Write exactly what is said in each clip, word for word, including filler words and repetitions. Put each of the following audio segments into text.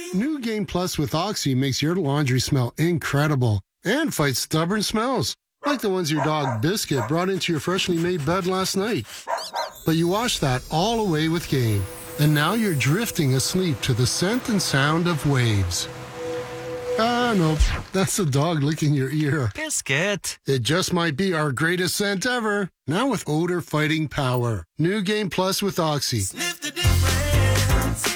New Game Plus with Oxy makes your laundry smell incredible and fights stubborn smells, like the ones your dog Biscuit brought into your freshly made bed last night. But you washed that all away with Game, and now you're drifting asleep to the scent and sound of waves. Ah, no, that's the dog licking your ear. Biscuit. It just might be our greatest scent ever, now with odor-fighting power. New Game Plus with Oxy. Sniff the difference.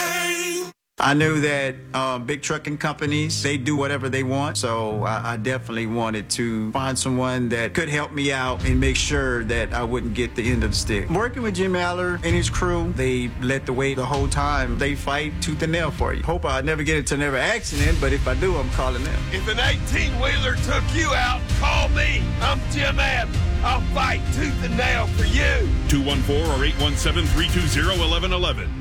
Game. I knew that um, big trucking companies, they do whatever they want, so I, I definitely wanted to find someone that could help me out and make sure that I wouldn't get the end of the stick. Working with Jim Aller and his crew, they let the way the whole time. They fight tooth and nail for you. Hope I never get into another accident, but if I do, I'm calling them. If an eighteen-wheeler took you out, call me. I'm Jim Adams. I'll fight tooth and nail for you. two one four or eight one seven, three two zero, one one one one.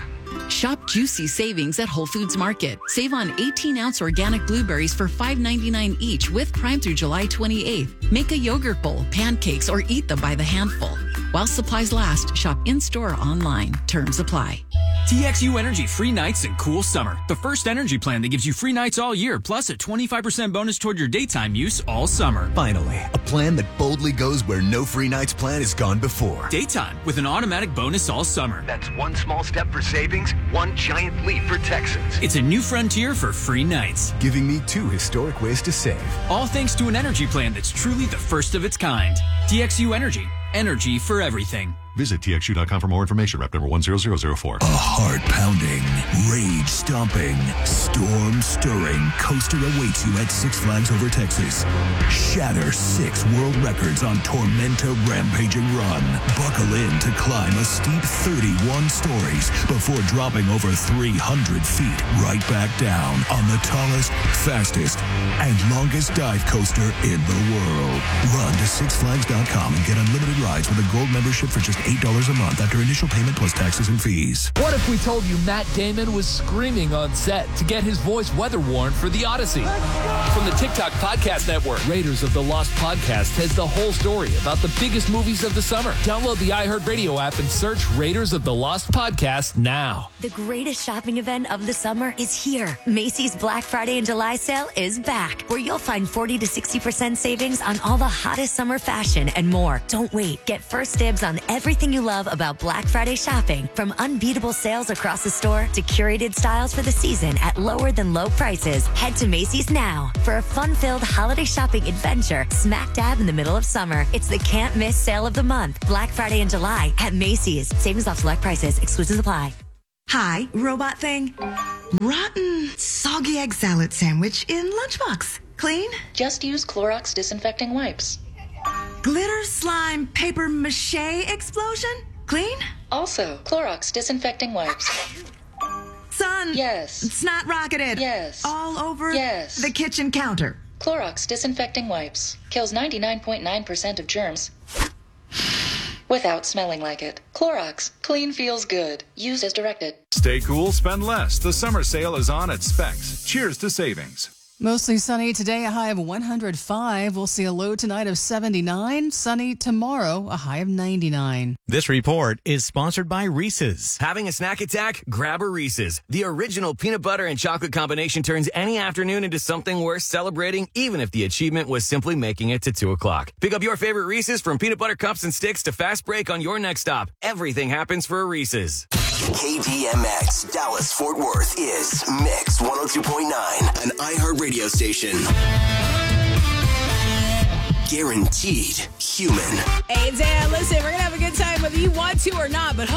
Shop juicy savings at Whole Foods Market. Save on eighteen-ounce organic blueberries for five ninety-nine each with Prime through July twenty-eighth. Make a yogurt bowl, pancakes, or eat them by the handful. While supplies last, shop in-store or online. Terms apply. T X U Energy free nights and cool summer. The first energy plan that gives you free nights all year, plus a twenty-five percent bonus toward your daytime use all summer. Finally, a plan that boldly goes where no free nights plan has gone before. Daytime with an automatic bonus all summer. That's one small step for savings, one giant leap for Texans. It's a new frontier for free nights. Giving me two historic ways to save. All thanks to an energy plan that's truly the first of its kind. T X U Energy. Energy for everything. Visit T X U dot com for more information. Rep number one zero zero zero four. A heart-pounding, rage-stomping, storm-stirring coaster awaits you at Six Flags Over Texas. Shatter six world records on Tormenta Rampaging Run. Buckle in to climb a steep thirty-one stories before dropping over three hundred feet right back down on the tallest, fastest, and longest dive coaster in the world. Run to Six Flags dot com and get unlimited rides with a gold membership for just eight dollars a month after initial payment plus taxes and fees. What if we told you Matt Damon was screaming on set to get his voice weather-worn for The Odyssey? From the TikTok Podcast Network, Raiders of the Lost Podcast has the whole story about the biggest movies of the summer. Download the iHeartRadio app and search Raiders of the Lost Podcast now. The greatest shopping event of the summer is here. Macy's Black Friday and July sale is back, where you'll find forty to sixty percent savings on all the hottest summer fashion and more. Don't wait. Get first dibs on everything you love about Black Friday shopping, from unbeatable sales across the store to curated styles for the season at lower than low prices. Head to Macy's now for a fun-filled holiday shopping adventure smack dab in the middle of summer. It's the can't miss sale of the month. Black Friday in July at Macy's. Savings off select prices. Exclusions apply. Hi, robot thing. Rotten, soggy egg salad sandwich in lunchbox. Clean? Just use Clorox disinfecting wipes. Glitter slime paper mache explosion? Clean? Also, Clorox disinfecting wipes. Son. Yes. Snot rocketed. Yes. All over yes. the kitchen counter. Clorox disinfecting wipes. Kills ninety-nine point nine percent of germs without smelling like it. Clorox. Clean feels good. Use as directed. Stay cool, spend less. The summer sale is on at Specs. Cheers to savings. Mostly sunny today, a high of one hundred five. We'll see a low tonight of seventy-nine. Sunny tomorrow, a high of ninety-nine. This report is sponsored by Reese's. Having a snack attack? Grab a Reese's. The original peanut butter and chocolate combination turns any afternoon into something worth celebrating, even if the achievement was simply making it to two o'clock. Pick up your favorite Reese's, from peanut butter cups and sticks to fast break on your next stop. Everything happens for a Reese's. K D M X Dallas Fort Worth is Mix one oh two point nine, an iHeartRadio station. Guaranteed human. Hey, Dan, listen, we're going to have a good time whether you want to or not, but